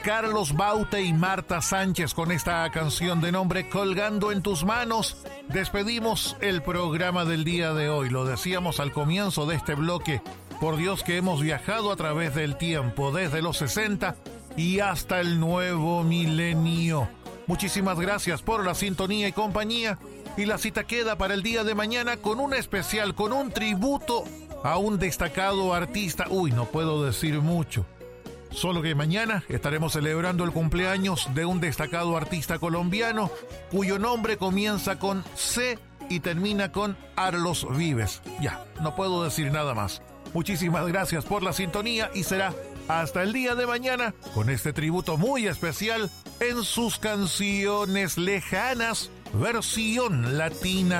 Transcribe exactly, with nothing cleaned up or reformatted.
Carlos Baute y Marta Sánchez con esta canción de nombre Colgando en tus manos. Despedimos el programa del día de hoy. Lo decíamos al comienzo de este bloque. Por Dios que hemos viajado a través del tiempo, desde los sesenta y hasta el nuevo milenio. Muchísimas gracias por la sintonía y compañía. Y la cita queda para el día de mañana con un especial, con un tributo a un destacado artista. Uy, no puedo decir mucho. Solo que mañana estaremos celebrando el cumpleaños de un destacado artista colombiano cuyo nombre comienza con C y termina con Arlos Vives. Ya, no puedo decir nada más. Muchísimas gracias por la sintonía y será hasta el día de mañana con este tributo muy especial en sus canciones lejanas, versión latina.